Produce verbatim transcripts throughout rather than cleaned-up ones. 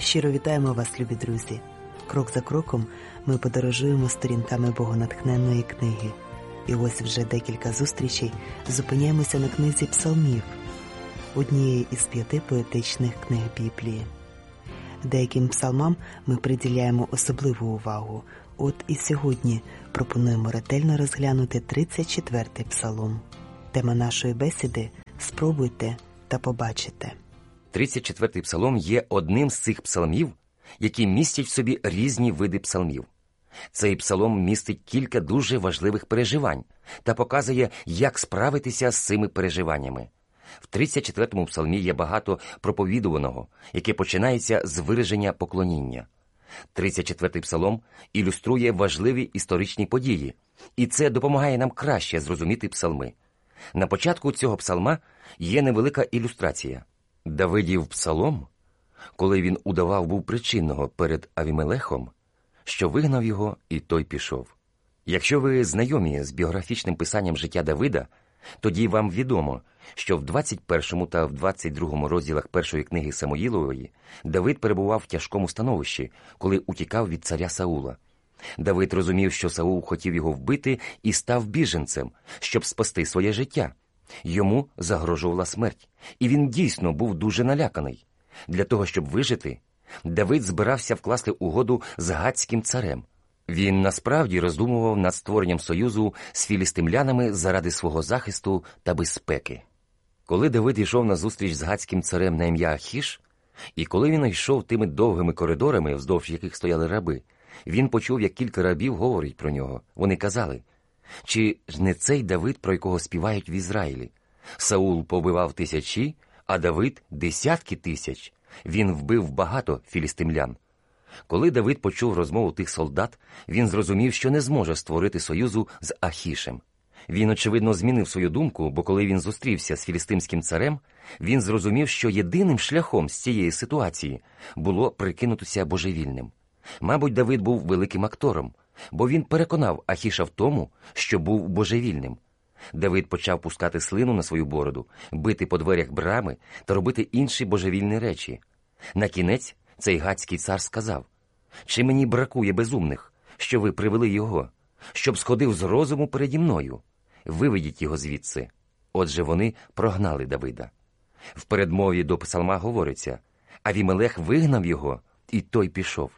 Щиро вітаємо вас, любі друзі! Крок за кроком ми подорожуємо сторінками богонатхненної книги. І ось вже декілька зустрічей зупиняємося на книзі псалмів, однієї із п'яти поетичних книг Біблії. Деяким псалмам ми приділяємо особливу увагу. От і сьогодні пропонуємо ретельно розглянути тридцять четвертий псалом. Тема нашої бесіди – «Спробуйте та побачите». тридцять четвертий псалом є одним з цих псалмів, які містять в собі різні види псалмів. Цей псалом містить кілька дуже важливих переживань та показує, як справитися з цими переживаннями. В тридцять четвертому псалмі є багато проповідуваного, яке починається з вираження поклоніння. тридцять четвертий псалом ілюструє важливі історичні події, і це допомагає нам краще зрозуміти псалми. На початку цього псалма є невелика ілюстрація. Давидів псалом, коли він удавав був причинного перед Авімелехом, що вигнав його, і той пішов. Якщо ви знайомі з біографічним писанням життя Давида, тоді вам відомо, що в двадцять першому та в двадцять другому розділах першої книги Самуїлової Давид перебував в тяжкому становищі, коли утікав від царя Саула. Давид розумів, що Саул хотів його вбити і став біженцем, щоб спасти своє життя. Йому загрожувала смерть, і він дійсно був дуже наляканий. Для того, щоб вижити, Давид збирався вкласти угоду з гатським царем. Він насправді роздумував над створенням союзу з філістимлянами заради свого захисту та безпеки. Коли Давид йшов на зустріч з гатським царем на ім'я Ахіш, і коли він йшов тими довгими коридорами, вздовж яких стояли раби, він почув, як кілька рабів говорять про нього. Вони казали: «Чи ж не цей Давид, про якого співають в Ізраїлі? Саул побивав тисячі, а Давид – десятки тисяч. Він вбив багато філістимлян». Коли Давид почув розмову тих солдат, він зрозумів, що не зможе створити союзу з Ахішем. Він, очевидно, змінив свою думку, бо коли він зустрівся з філістимським царем, він зрозумів, що єдиним шляхом з цієї ситуації було прикинутися божевільним. Мабуть, Давид був великим актором, бо він переконав Ахіша в тому, що був божевільним. Давид почав пускати слину на свою бороду, бити по дверях брами та робити інші божевільні речі. На кінець цей гатський цар сказав: «Чи мені бракує безумних, що ви привели його, щоб сходив з розуму переді мною? Виведіть його звідси». Отже, вони прогнали Давида. В передмові до псалма говориться: «Авімелех вигнав його, і той пішов».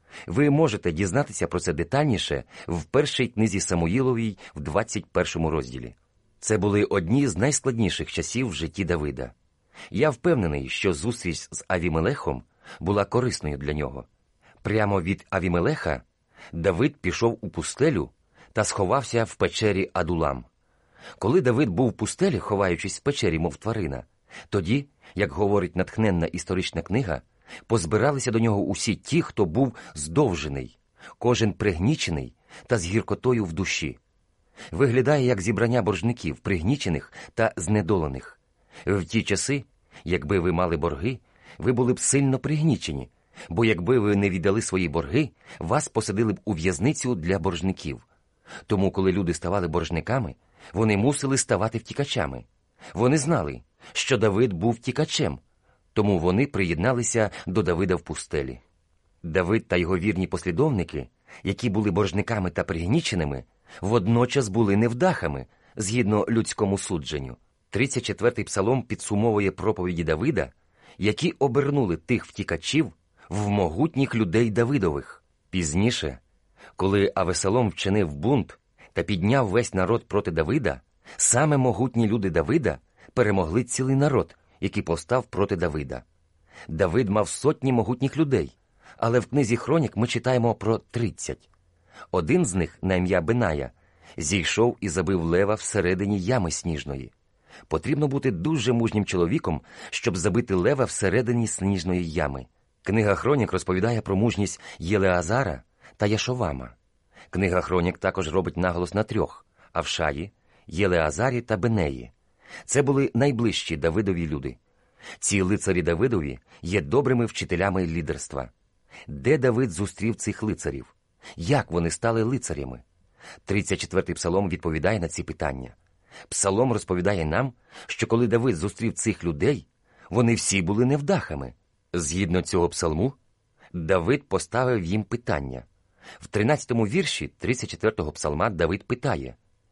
Ви можете дізнатися про це детальніше в першій книзі Самуїловій в двадцять першому розділі. Це були одні з найскладніших часів в житті Давида. Я впевнений, що зустріч з Авімелехом була корисною для нього. Прямо від Авімелеха Давид пішов у пустелю та сховався в печері Адулам. Коли Давид був в пустелі, ховаючись в печері, мов тварина, тоді, як говорить натхненна історична книга, позбиралися до нього усі ті, хто був здовжений, кожен пригнічений та з гіркотою в душі. Виглядає як зібрання боржників, пригнічених та знедолених. В ті часи, якби ви мали борги, ви були б сильно пригнічені, бо якби ви не віддали свої борги, вас посадили б у в'язницю для боржників. Тому, коли люди ставали боржниками, вони мусили ставати втікачами. Вони знали, що Давид був втікачем, тому вони приєдналися до Давида в пустелі. Давид та його вірні послідовники, які були боржниками та пригніченими, водночас були невдахами, згідно людському судженню. тридцять четвертий псалом підсумовує проповіді Давида, які обернули тих втікачів в могутніх людей Давидових. Пізніше, коли Авесалом вчинив бунт та підняв весь народ проти Давида, саме могутні люди Давида перемогли цілий народ, який повстав проти Давида. Давид мав сотні могутніх людей, але в книзі Хронік ми читаємо про тридцять. Один з них, на ім'я Беная, зійшов і забив лева всередині ями сніжної. Потрібно бути дуже мужнім чоловіком, щоб забити лева всередині сніжної ями. Книга Хронік розповідає про мужність Єлеазара та Яшовама. Книга Хронік також робить наголос на трьох – Авшаї, Єлеазарі та Бенеї. Це були найближчі Давидові люди. Ці лицарі Давидові є добрими вчителями лідерства. Де Давид зустрів цих лицарів? Як вони стали лицарями? тридцять четвертий псалом відповідає на ці питання. Псалом розповідає нам, що коли Давид зустрів цих людей, вони всі були невдахами. Згідно цього псалму, Давид поставив їм питання. В тринадцятому вірші тридцять четвертого псалма Давид питає: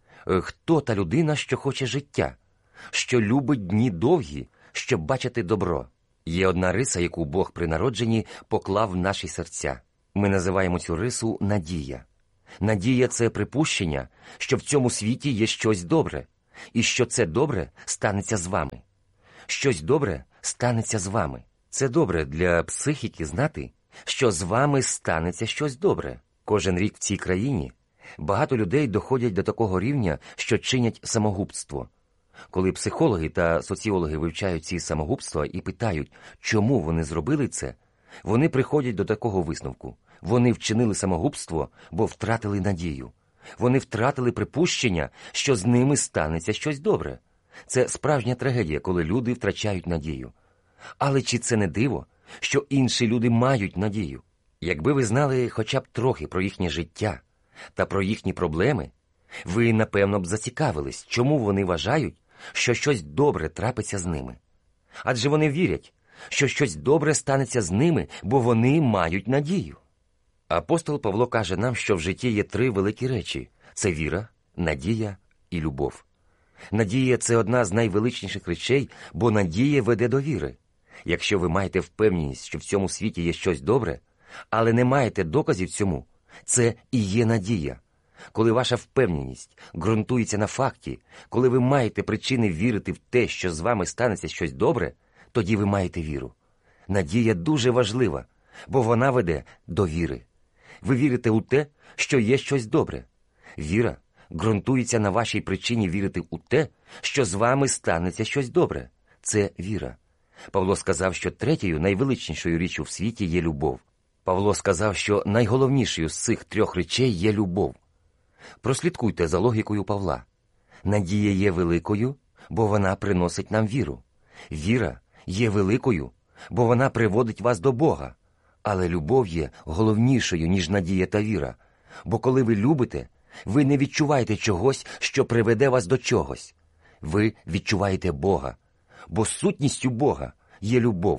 «Хто та людина, що хоче життя, що любить дні довгі, щоб бачити добро?» Є одна риса, яку Бог при народженні поклав в наші серця. Ми називаємо цю рису надія. Надія – це припущення, що в цьому світі є щось добре, і що це добре станеться з вами. Щось добре станеться з вами. Це добре для психіки знати, що з вами станеться щось добре. Кожен рік в цій країні багато людей доходять до такого рівня, що чинять самогубство. Коли психологи та соціологи вивчають ці самогубства і питають, чому вони зробили це, вони приходять до такого висновку. Вони вчинили самогубство, бо втратили надію. Вони втратили припущення, що з ними станеться щось добре. Це справжня трагедія, коли люди втрачають надію. Але чи це не диво, що інші люди мають надію? Якби ви знали хоча б трохи про їхнє життя та про їхні проблеми, ви, напевно, б зацікавились, чому вони вважають, що щось добре трапиться з ними. Адже вони вірять, що щось добре станеться з ними, бо вони мають надію. Апостол Павло каже нам, що в житті є три великі речі – це віра, надія і любов. Надія – це одна з найвеличніших речей, бо надія веде до віри. Якщо ви маєте впевненість, що в цьому світі є щось добре, але не маєте доказів цьому, це і є надія. Коли ваша впевненість ґрунтується на факті, коли ви маєте причини вірити в те, що з вами станеться щось добре, тоді ви маєте віру. Надія дуже важлива, бо вона веде до віри. Ви вірите у те, що є щось добре. Віра ґрунтується на вашій причині вірити у те, що з вами станеться щось добре. Це віра. Павло сказав, що третьою найвеличнішою річчю в світі є любов. Павло сказав, що найголовнішою з цих трьох речей є любов. Прослідкуйте за логікою Павла. Надія є великою, бо вона приносить нам віру. Віра є великою, бо вона приводить вас до Бога. Але любов є головнішою, ніж надія та віра. Бо коли ви любите, ви не відчуваєте чогось, що приведе вас до чогось. Ви відчуваєте Бога. Бо сутністю Бога є любов.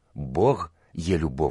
Бог є любов.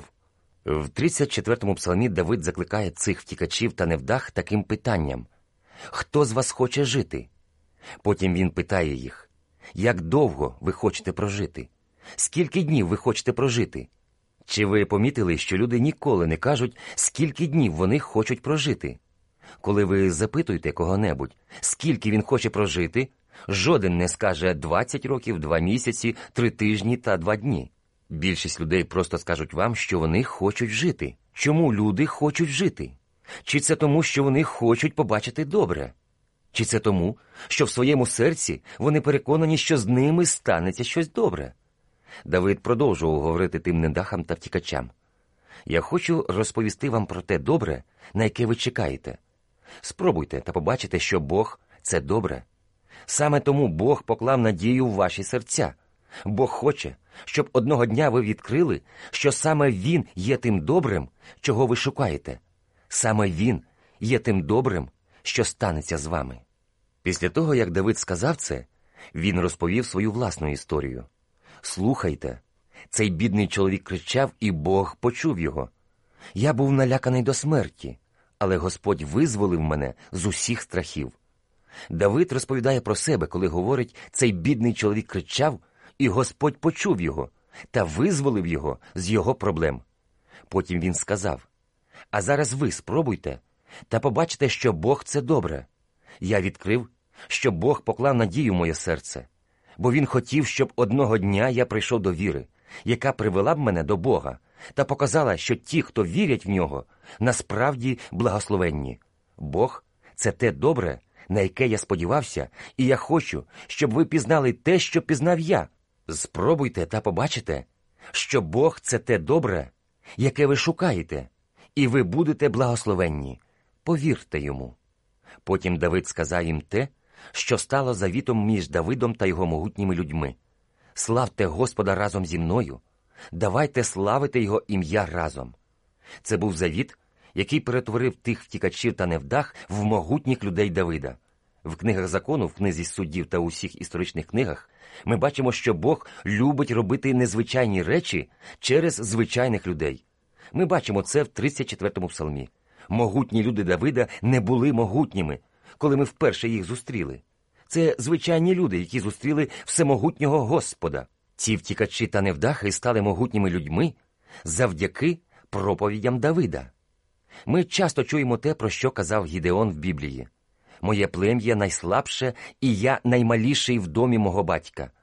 В тридцять четвертому псалмі Давид закликає цих втікачів та невдах таким питанням: «Хто з вас хоче жити?» Потім він питає їх: «Як довго ви хочете прожити? Скільки днів ви хочете прожити?» Чи ви помітили, що люди ніколи не кажуть, скільки днів вони хочуть прожити? Коли ви запитуєте кого-небудь, скільки він хоче прожити, жоден не скаже двадцять років, два місяці, три тижні та два дні. Більшість людей просто скажуть вам, що вони хочуть жити. Чому люди хочуть жити? Чи це тому, що вони хочуть побачити добре? Чи це тому, що в своєму серці вони переконані, що з ними станеться щось добре? Давид продовжував говорити тим недахам та втікачам: «Я хочу розповісти вам про те добре, на яке ви чекаєте. Спробуйте та побачите, що Бог – це добре. Саме тому Бог поклав надію в ваші серця. Бог хоче, щоб одного дня ви відкрили, що саме Він є тим добрим, чого ви шукаєте. Саме Він є тим добрим, що станеться з вами». Після того, як Давид сказав це, він розповів свою власну історію. «Слухайте, цей бідний чоловік кричав, і Бог почув його. Я був наляканий до смерті, але Господь визволив мене з усіх страхів». Давид розповідає про себе, коли говорить: «Цей бідний чоловік кричав, і Господь почув його та визволив його з його проблем». Потім він сказав: «А зараз ви спробуйте та побачите, що Бог – це добре. Я відкрив, що Бог поклав надію в моє серце, бо Він хотів, щоб одного дня я прийшов до віри, яка привела б мене до Бога та показала, що ті, хто вірять в Нього, насправді благословенні. Бог – це те добре, на яке я сподівався, і я хочу, щоб ви пізнали те, що пізнав я. Спробуйте та побачите, що Бог – це те добре, яке ви шукаєте, і ви будете благословенні. Повірте Йому». Потім Давид сказав їм те, що стало завітом між Давидом та його могутніми людьми: «Славте Господа разом зі мною, давайте славити Його ім'я разом». Це був завіт, який перетворив тих втікачів та невдах в могутніх людей Давида. В книгах закону, в книзі суддів та усіх історичних книгах ми бачимо, що Бог любить робити незвичайні речі через звичайних людей. Ми бачимо це в тридцять четвертому псалмі. Могутні люди Давида не були могутніми, коли ми вперше їх зустріли. Це звичайні люди, які зустріли всемогутнього Господа. Ці втікачі та невдахи стали могутніми людьми завдяки проповідям Давида. Ми часто чуємо те, про що казав Гідеон в Біблії. «Моє плем'я найслабше, і я наймаліший в домі мого батька».